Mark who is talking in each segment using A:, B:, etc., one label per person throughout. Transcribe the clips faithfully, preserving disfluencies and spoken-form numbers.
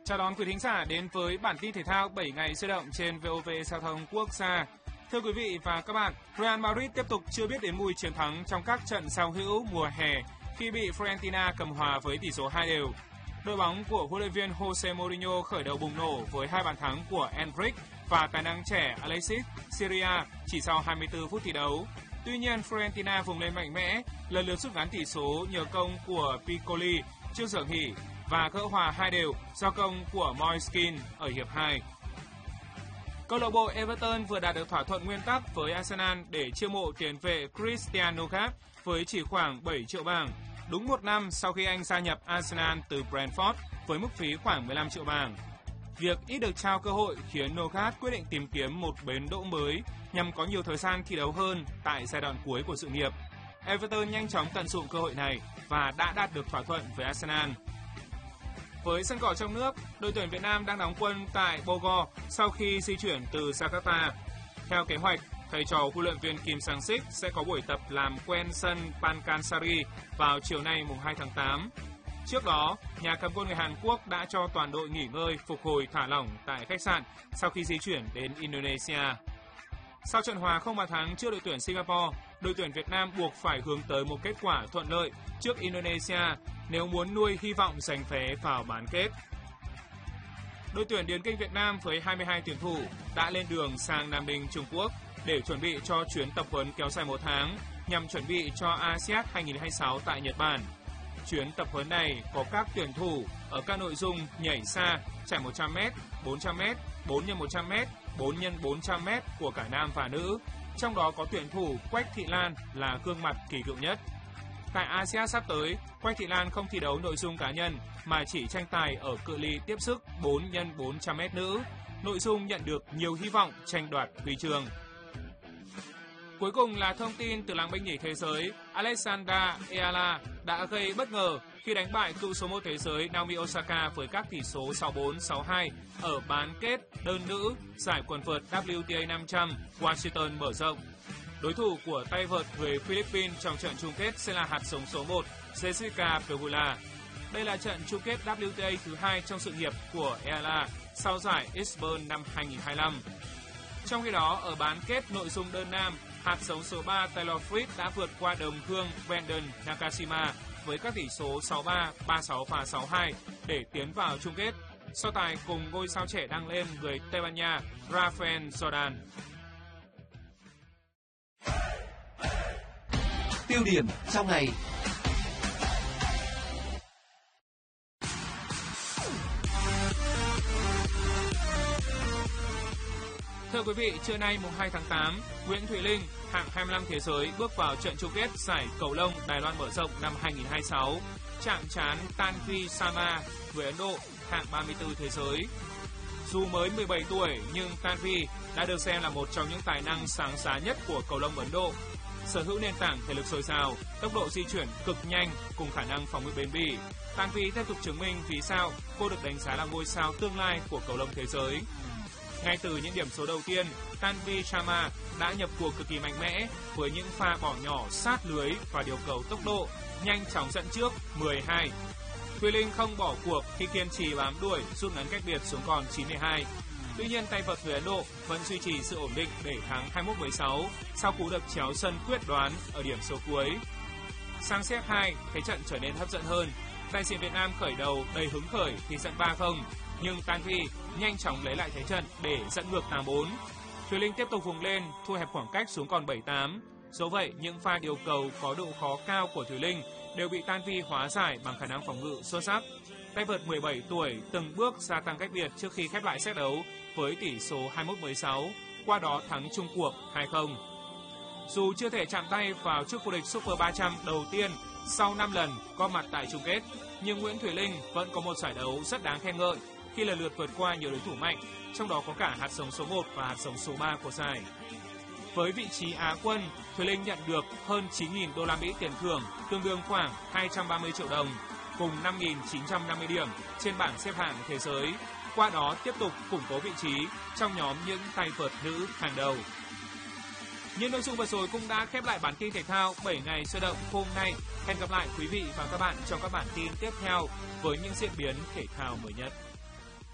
A: Chào đón quý thính giả đến với bản tin thể thao bảy ngày sôi động trên vê o vê Giao thông Quốc gia. Thưa quý vị và các bạn, Real Madrid tiếp tục chưa biết đến mùi chiến thắng trong các trận giao hữu mùa hè khi bị Fiorentina cầm hòa với tỷ số hai đều. Đội bóng của huấn luyện viên Jose Mourinho khởi đầu bùng nổ với hai bàn thắng của Endrick và tài năng trẻ Alexis Syria chỉ sau hai mươi tư phút thi đấu. Tuy nhiên, Fiorentina vùng lên mạnh mẽ, lần lượt rút ngắn tỷ số nhờ công của Piccoli trước giờ nghỉ và gỡ hòa hai đều do công của Moiskin ở hiệp hai. Câu lạc bộ Everton vừa đạt được thỏa thuận nguyên tắc với Arsenal để chiêu mộ tiền vệ Christian Nougat với chỉ khoảng bảy triệu bảng, đúng một năm sau khi anh gia nhập Arsenal từ Brentford với mức phí khoảng mười lăm triệu bảng. Việc ít được trao cơ hội khiến Nougat quyết định tìm kiếm một bến đỗ mới nhằm có nhiều thời gian thi đấu hơn tại giai đoạn cuối của sự nghiệp. Everton nhanh chóng tận dụng cơ hội này và đã đạt được thỏa thuận với Arsenal. Với sân cỏ trong nước, đội tuyển Việt Nam đang đóng quân tại Bogor sau khi di chuyển từ Jakarta. Theo kế hoạch, thầy trò huấn luyện viên Kim Sang-sik sẽ có buổi tập làm quen sân Pankansari vào chiều nay mùng hai tháng tám. Trước đó, nhà cầm quân người Hàn Quốc đã cho toàn đội nghỉ ngơi, phục hồi thả lỏng tại khách sạn sau khi di chuyển đến Indonesia. Sau trận hòa không bàn thắng trước đội tuyển Singapore, đội tuyển Việt Nam buộc phải hướng tới một kết quả thuận lợi trước Indonesia nếu muốn nuôi hy vọng giành vé vào bán kết. Đội tuyển điền kinh Việt Nam với hai mươi hai tuyển thủ đã lên đường sang Nam Ninh, Trung Quốc để chuẩn bị cho chuyến tập huấn kéo dài một tháng nhằm chuẩn bị cho a sê an hai không hai sáu tại Nhật Bản. Chuyến tập huấn này có các tuyển thủ ở các nội dung nhảy xa, chạy một trăm mét, bốn trăm mét, bốn nhân một trăm mét, bốn nhân bốn trăm mét của cả nam và nữ. Trong đó có tuyển thủ Quách Thị Lan là gương mặt kỳ cựu nhất. Tại a sê an sắp tới, Quách Thị Lan không thi đấu nội dung cá nhân mà chỉ tranh tài ở cự ly tiếp sức bốn nhân bốn trăm mét nữ, nội dung nhận được nhiều hy vọng tranh đoạt huy chương. Cuối cùng là thông tin từ làng binh nhỉ thế giới, Alexandra Eala đã gây bất ngờ khi đánh bại cựu số một thế giới Naomi Osaka với các tỷ số sáu bốn, sáu hai ở bán kết đơn nữ giải quần vợt W T A năm trăm Washington mở rộng. Đối thủ của tay vợt người Philippines trong trận chung kết sẽ là hạt giống số một Jessica Pegula. Đây là trận chung kết W T A thứ hai trong sự nghiệp của Eala sau giải Eastbourne năm hai không hai lăm. Trong khi đó, ở bán kết nội dung đơn nam, hạt giống số ba Taylor Fritz đã vượt qua đồng hương Brandon Nakashima với các tỷ số sáu ba, ba sáu và sáu hai để tiến vào chung kết, so tài cùng ngôi sao trẻ đang lên người Tây Ban Nha Rafael Jordan.
B: Tiêu điểm trong ngày.
A: Thưa quý vị, trưa nay mùng hai tháng tám, Nguyễn Thùy Linh, hạng hai mươi lăm thế giới bước vào trận chung kết giải cầu lông Đài Loan mở rộng năm hai không hai sáu, chạm trán Tanvi Sharma người Ấn Độ, hạng ba mươi tư thế giới. Dù mới mười bảy tuổi nhưng Tanvi đã được xem là một trong những tài năng sáng giá nhất của cầu lông Ấn Độ. Sở hữu nền tảng thể lực dồi dào, tốc độ di chuyển cực nhanh cùng khả năng phòng ngự bền bỉ, Tanvi tiếp tục chứng minh vì sao cô được đánh giá là ngôi sao tương lai của cầu lông thế giới. Ngay từ những điểm số đầu tiên, Tanvi Sharma đã nhập cuộc cực kỳ mạnh mẽ với những pha bỏ nhỏ sát lưới và điều cầu tốc độ, nhanh chóng dẫn trước mười hai. Thùy Linh không bỏ cuộc khi kiên trì bám đuổi, rút ngắn cách biệt xuống còn chín mươi hai. Tuy nhiên, tay vợt người Ấn Độ vẫn duy trì sự ổn định để thắng hai mươi mốt mười sáu sau cú đập chéo sân quyết đoán ở điểm số cuối. Sang set hai, thế trận trở nên hấp dẫn hơn. Đại diện Việt Nam khởi đầu đầy hứng khởi khi dẫn ba không, nhưng Tanvi nhanh chóng lấy lại thế trận để dẫn ngược tám bốn. Thùy Linh tiếp tục vùng lên, thu hẹp khoảng cách xuống còn bảy tám. Dẫu vậy, những pha điều cầu có độ khó cao của Thùy Linh đều bị Tanvi hóa giải bằng khả năng phòng ngự xuất sắc. Tay vợt mười bảy tuổi từng bước gia tăng cách biệt trước khi khép lại set đấu với tỷ số hai mươi mốt mười sáu, qua đó thắng chung cuộc hai không. Dù chưa thể chạm tay vào chức vô địch Super ba trăm đầu tiên sau năm lần có mặt tại chung kết, nhưng Nguyễn Thùy Linh vẫn có một giải đấu rất đáng khen ngợi khi lần lượt vượt qua nhiều đối thủ mạnh, trong đó có cả hạt giống số một và hạt giống số ba của giải. Với vị trí Á quân, Thùy Linh nhận được hơn chín nghìn đô la Mỹ tiền thưởng, tương đương khoảng hai trăm ba mươi triệu đồng, cùng năm nghìn chín trăm năm mươi điểm trên bảng xếp hạng thế giới. Qua đó tiếp tục củng cố vị trí trong nhóm những tay vợt nữ hàng đầu. Những nội dung vừa rồi cũng đã khép lại bản tin thể thao bảy ngày sôi động hôm nay. Hẹn gặp lại quý vị và các bạn trong các bản tin tiếp theo với những diễn biến thể thao mới nhất.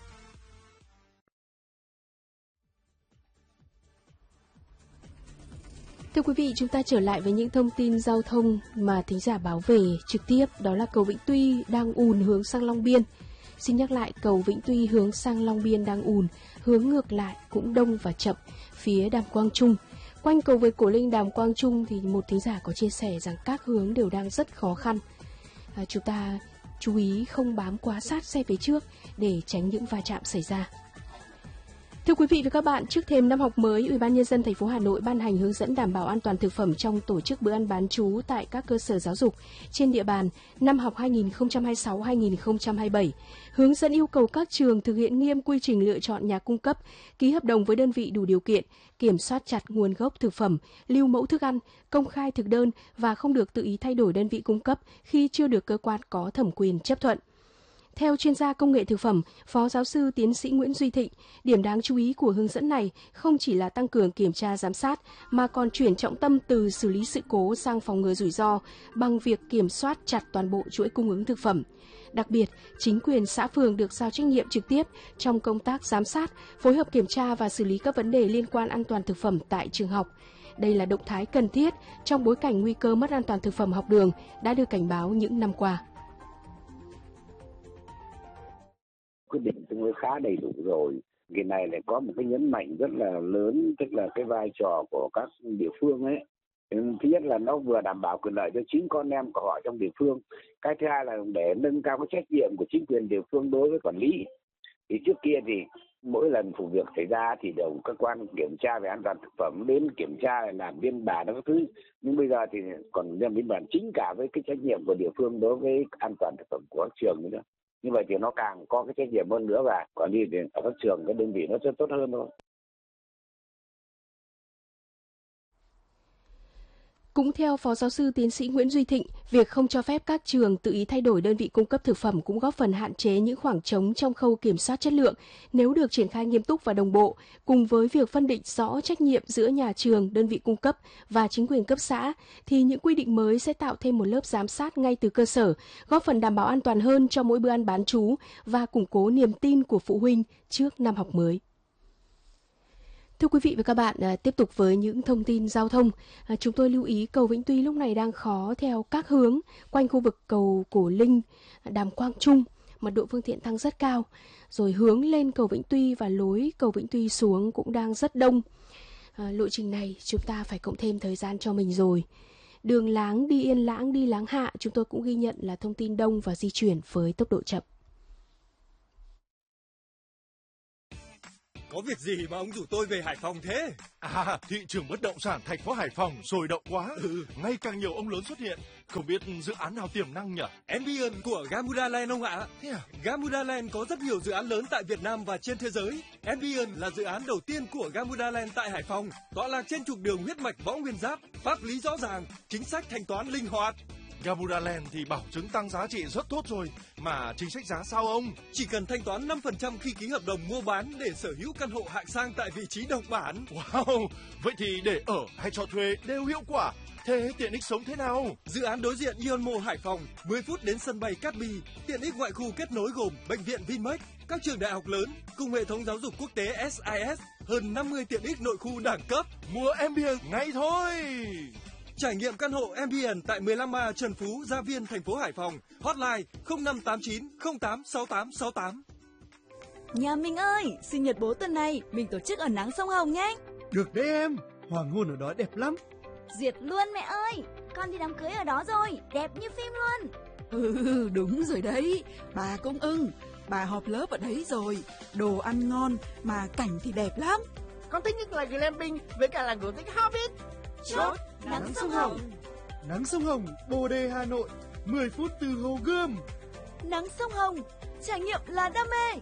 C: Thưa quý vị, chúng ta trở lại với những thông tin giao thông mà thính giả báo về trực tiếp, đó là cầu Vĩnh Tuy đang ùn hướng sang Long Biên. Xin nhắc lại, cầu Vĩnh Tuy hướng sang Long Biên đang ùn, hướng ngược lại cũng đông và chậm phía Đàm Quang Trung. Quanh cầu vượt Cổ Linh Đàm Quang Trung thì một thính giả có chia sẻ rằng các hướng đều đang rất khó khăn. À, chúng ta chú ý không bám quá sát xe phía trước để tránh những va chạm xảy ra. Thưa quý vị và các bạn, trước thềm năm học mới, Ủy ban nhân dân thành phố Hà Nội ban hành hướng dẫn đảm bảo an toàn thực phẩm trong tổ chức bữa ăn bán trú tại các cơ sở giáo dục trên địa bàn năm học hai nghìn không trăm hai mươi sáu hai nghìn không trăm hai mươi bảy. Hướng dẫn yêu cầu các trường thực hiện nghiêm quy trình lựa chọn nhà cung cấp, ký hợp đồng với đơn vị đủ điều kiện, kiểm soát chặt nguồn gốc thực phẩm, lưu mẫu thức ăn, công khai thực đơn và không được tự ý thay đổi đơn vị cung cấp khi chưa được cơ quan có thẩm quyền chấp thuận. Theo chuyên gia công nghệ thực phẩm, Phó Giáo sư Tiến sĩ Nguyễn Duy Thịnh, điểm đáng chú ý của hướng dẫn này không chỉ là tăng cường kiểm tra giám sát, mà còn chuyển trọng tâm từ xử lý sự cố sang phòng ngừa rủi ro bằng việc kiểm soát chặt toàn bộ chuỗi cung ứng thực phẩm. Đặc biệt, chính quyền xã phường được giao trách nhiệm trực tiếp trong công tác giám sát, phối hợp kiểm tra và xử lý các vấn đề liên quan an toàn thực phẩm tại trường học. Đây là động thái cần thiết trong bối cảnh nguy cơ mất an toàn thực phẩm học đường đã được cảnh báo những năm qua.
D: Quyết định tương đối khá đầy đủ rồi. Cái này lại có một cái nhấn mạnh rất là lớn, tức là cái vai trò của các địa phương ấy. Thứ nhất là nó vừa đảm bảo quyền lợi cho chính con em của họ trong địa phương. Cái thứ hai là để nâng cao cái trách nhiệm của chính quyền địa phương đối với quản lý. Thì trước kia thì mỗi lần vụ việc xảy ra thì đều cơ quan kiểm tra về an toàn thực phẩm đến kiểm tra làm biên bản các thứ. Nhưng bây giờ thì còn làm biên bản chính cả với cái trách nhiệm của địa phương đối với an toàn thực phẩm của các trường nữa. Như vậy thì nó càng có cái trách nhiệm hơn nữa, và còn đi đến ở các trường, các đơn vị nó sẽ tốt hơn thôi.
C: Cũng theo Phó Giáo sư Tiến sĩ Nguyễn Duy Thịnh, việc không cho phép các trường tự ý thay đổi đơn vị cung cấp thực phẩm cũng góp phần hạn chế những khoảng trống trong khâu kiểm soát chất lượng nếu được triển khai nghiêm túc và đồng bộ, cùng với việc phân định rõ trách nhiệm giữa nhà trường, đơn vị cung cấp và chính quyền cấp xã, thì những quy định mới sẽ tạo thêm một lớp giám sát ngay từ cơ sở, góp phần đảm bảo an toàn hơn cho mỗi bữa ăn bán trú và củng cố niềm tin của phụ huynh trước năm học mới. Thưa quý vị và các bạn, à, tiếp tục với những thông tin giao thông. À, chúng tôi lưu ý cầu Vĩnh Tuy lúc này đang khó theo các hướng quanh khu vực cầu Cổ Linh, Đàm Quang Trung, mật độ phương tiện tăng rất cao. Rồi hướng lên cầu Vĩnh Tuy và lối cầu Vĩnh Tuy xuống cũng đang rất đông. À, lộ trình này chúng ta phải cộng thêm thời gian cho mình rồi. Đường Láng đi Yên Lãng đi Láng Hạ chúng tôi cũng ghi nhận là thông tin đông và di chuyển với tốc độ chậm.
E: Có việc gì mà ông rủ tôi về Hải Phòng thế?
F: À, thị trường bất động sản thành phố Hải Phòng sôi động quá. Ừ, ngày càng nhiều ông lớn xuất hiện. Không biết dự án nào tiềm năng nhỉ?
E: Ambience của Gamuda Land ông ạ.
F: Thế à?
E: Gamuda Land có rất nhiều dự án lớn tại Việt Nam và trên thế giới. Ambience là dự án đầu tiên của Gamuda Land tại Hải Phòng. Tọa lạc trên trục đường huyết mạch Võ Nguyên Giáp, pháp lý rõ ràng, chính sách thanh toán linh hoạt.
F: Gamuda Land thì bảo chứng tăng giá trị rất tốt rồi, mà chính sách giá sao ông?
E: Chỉ cần thanh toán năm phần trăm khi ký hợp đồng mua bán để sở hữu căn hộ hạng sang tại vị trí độc bản.
F: Wow, vậy thì để ở hay cho thuê đều hiệu quả. Thế tiện ích sống thế nào?
E: Dự án đối diện Ion Mall Hải Phòng, mười phút đến sân bay Cát Bi, tiện ích ngoại khu kết nối gồm bệnh viện Vinmec, các trường đại học lớn cùng hệ thống giáo dục quốc tế ét i ét, hơn năm mươi tiện ích nội khu đẳng cấp.
F: Mua Ambience ngay thôi.
E: Trải nghiệm căn hộ Ambience tại mười lăm A Trần Phú, Gia Viên, thành phố Hải Phòng. Hotline không năm tám chín không tám sáu tám sáu tám.
G: Nhà mình ơi, sinh nhật bố tuần này mình tổ chức ở nắng sông Hồng nhé.
H: Được đấy em, hoàng hôn ở đó đẹp lắm.
I: Duyệt luôn mẹ ơi, con đi đám cưới ở đó rồi, đẹp như phim luôn.
G: Ừ, đúng rồi đấy, bà cũng ưng. Bà họp lớp ở đấy rồi, đồ ăn ngon mà cảnh thì đẹp lắm.
J: Con thích nhất là glamping với cả là cổ tích Hobbit.
I: Chốt nắng sông Hồng.
H: Nắng sông Hồng, Bồ Đề, Hà Nội, mười phút từ Hồ Gươm.
G: Nắng sông Hồng, trải nghiệm là đam mê.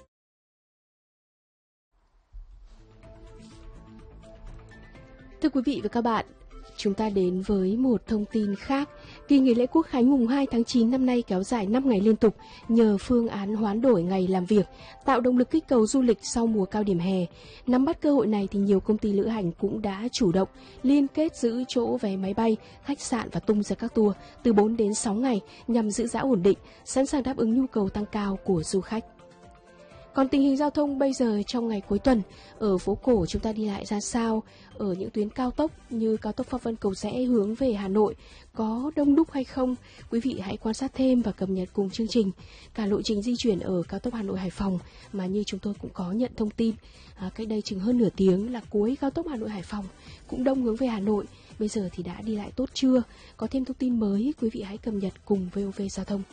C: Thưa quý vị và các bạn, chúng ta đến với một thông tin khác. Kỳ nghỉ lễ Quốc khánh mùng hai tháng chín năm nay kéo dài năm ngày liên tục nhờ phương án hoán đổi ngày làm việc, tạo động lực kích cầu du lịch sau mùa cao điểm hè. Nắm bắt cơ hội này thì nhiều công ty lữ hành cũng đã chủ động liên kết giữ chỗ vé máy bay, khách sạn và tung ra các tour từ bốn đến sáu ngày nhằm giữ giá ổn định, sẵn sàng đáp ứng nhu cầu tăng cao của du khách. Còn tình hình giao thông bây giờ trong ngày cuối tuần, ở phố cổ chúng ta đi lại ra sao? Ở những tuyến cao tốc như cao tốc Pháp Vân Cầu Giẽ hướng về Hà Nội có đông đúc hay không? Quý vị hãy quan sát thêm và cập nhật cùng chương trình. Cả lộ trình di chuyển ở cao tốc Hà Nội Hải Phòng mà như chúng tôi cũng có nhận thông tin à, cách đây chừng hơn nửa tiếng là cuối cao tốc Hà Nội Hải Phòng cũng đông hướng về Hà Nội. Bây giờ thì đã đi lại tốt chưa? Có thêm thông tin mới, quý vị hãy cập nhật cùng vê o vê Giao thông.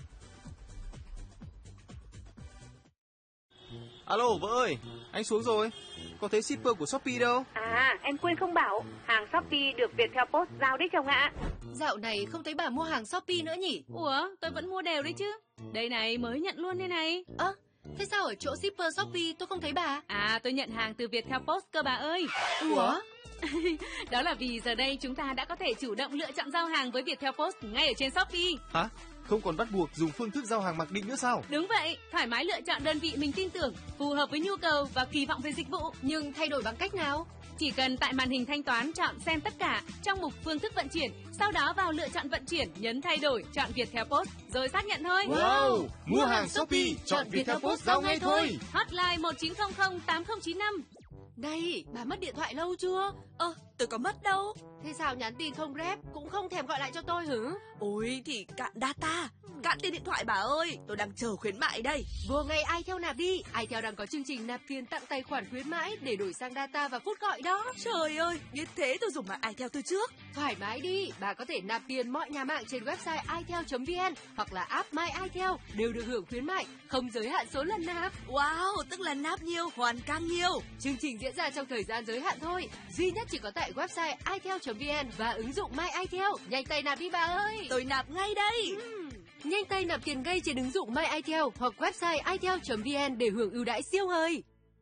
K: Alo vợ ơi, anh xuống rồi. Có thấy shipper của Shopee đâu?
L: À, em quên không bảo, hàng Shopee được Viettel Post giao đấy chồng ạ.
M: Dạo này không thấy bà mua hàng Shopee nữa nhỉ?
N: Ủa, tôi vẫn mua đều đấy chứ. Đây này, mới nhận luôn đây này.
M: Ơ, à, thế sao ở chỗ shipper Shopee tôi không thấy bà?
N: À, tôi nhận hàng từ Viettel Post cơ bà ơi.
M: Ủa?
N: Đó là vì giờ đây chúng ta đã có thể chủ động lựa chọn giao hàng với Viettel Post ngay ở trên Shopee.
K: Hả? Không còn bắt buộc dùng phương thức giao hàng mặc định nữa sao?
N: Đúng vậy, thoải mái lựa chọn đơn vị mình tin tưởng, phù hợp với nhu cầu và kỳ vọng về dịch vụ.
M: Nhưng thay đổi bằng cách nào?
N: Chỉ cần tại màn hình thanh toán chọn xem tất cả trong mục phương thức vận chuyển, sau đó vào lựa chọn vận chuyển, nhấn thay đổi, chọn Viettel Post rồi xác nhận thôi.
K: Wow, mua hàng Shopee, chọn Viettel Post giao ngay thôi.
N: Hotline một chín không không tám không chín năm.
M: Này, bà mất điện thoại lâu chưa?
O: Ơ, tôi có mất đâu.
M: Thế sao nhắn tin không rep, cũng không thèm gọi lại cho tôi hử?
O: Ôi thì cạn data, cạn tiền điện thoại bà ơi, tôi đang chờ khuyến mại đây.
M: Vừa ngày iTel nạp đi, iTel đang có chương trình nạp tiền tặng tài khoản khuyến mãi để đổi sang data và phút gọi đó.
O: Trời ơi, biết thế tôi dùng mạng iTel từ trước.
M: Thoải mái đi, bà có thể nạp tiền mọi nhà mạng trên website itel chấm vn hoặc là app My iTel đều được hưởng khuyến mại, không giới hạn số lần nạp.
O: Wow, tức là nạp nhiều, hoàn càng nhiều.
M: Chương trình diễn ra trong thời gian giới hạn thôi, duy nhất chỉ có tại website itel chấm vn và ứng dụng My iTel. Nhanh tay nạp đi bà ơi.
O: Tôi nạp ngay đây.
M: Uhm. Nhanh tay nạp tiền ngay trên ứng dụng My iTel hoặc website itel chấm vn để hưởng ưu đãi siêu hời.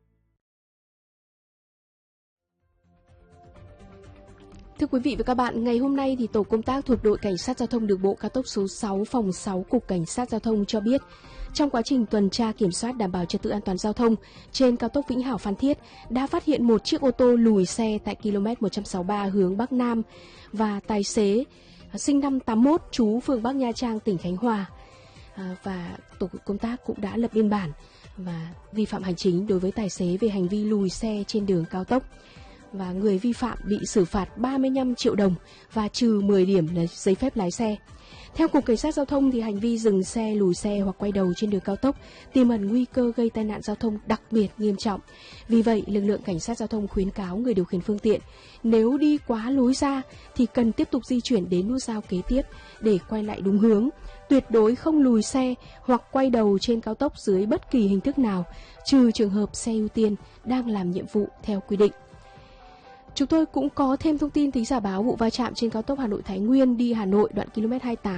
C: Thưa quý vị và các bạn, ngày hôm nay thì tổ công tác thuộc đội cảnh sát giao thông đường bộ cao tốc số sáu phòng sáu cục cảnh sát giao thông cho biết, trong quá trình tuần tra kiểm soát đảm bảo trật tự an toàn giao thông trên cao tốc Vĩnh Hảo Phan Thiết đã phát hiện một chiếc ô tô lùi xe tại km một trăm sáu mươi ba hướng Bắc Nam và tài xế sinh năm tám mốt trú phường Bắc Nha Trang, tỉnh Khánh Hòa. À, và tổ công tác cũng đã lập biên bản và vi phạm hành chính đối với tài xế về hành vi lùi xe trên đường cao tốc. Và người vi phạm bị xử phạt ba mươi lăm triệu đồng và trừ mười điểm giấy phép lái xe. Theo Cục Cảnh sát Giao thông thì hành vi dừng xe, lùi xe hoặc quay đầu trên đường cao tốc tiềm ẩn nguy cơ gây tai nạn giao thông đặc biệt nghiêm trọng. Vì vậy, lực lượng Cảnh sát Giao thông khuyến cáo người điều khiển phương tiện nếu đi quá lối ra thì cần tiếp tục di chuyển đến nút giao kế tiếp để quay lại đúng hướng. Tuyệt đối không lùi xe hoặc quay đầu trên cao tốc dưới bất kỳ hình thức nào, trừ trường hợp xe ưu tiên đang làm nhiệm vụ theo quy định. Chúng tôi cũng có thêm thông tin thính giả báo vụ va chạm trên cao tốc Hà Nội Thái Nguyên đi Hà Nội đoạn km hai mươi tám